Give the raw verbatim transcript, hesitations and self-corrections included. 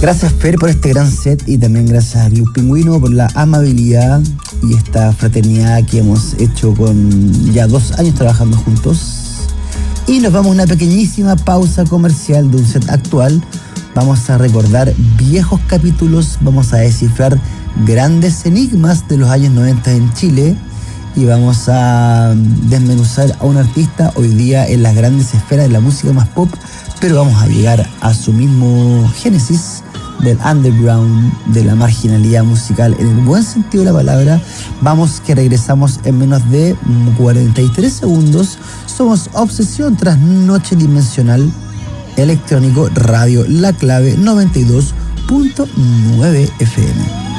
Gracias, Fer, por este gran set y también gracias a Club Pingüino por la amabilidad y esta fraternidad que hemos hecho con ya dos años trabajando juntos. Y nos vamos a una pequeñísima pausa comercial de un set actual. Vamos a recordar viejos capítulos, vamos a descifrar grandes enigmas de los años noventa en Chile y vamos a desmenuzar a un artista hoy día en las grandes esferas de la música más pop, pero vamos a llegar a su mismo génesis del underground, de la marginalidad musical en el buen sentido de la palabra. Vamos que regresamos en menos de cuarenta y tres segundos. Somos Obsesión tras Noche Dimensional Electrónico Radio La Clave noventa y dos punto nueve F M.